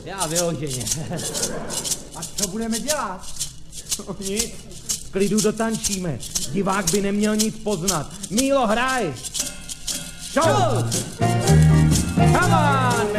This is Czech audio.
Já vyloženě. A co budeme dělat? Nic. V klidu dotančíme. Divák by neměl nic poznat. Mílo, hraj! Show! Come on!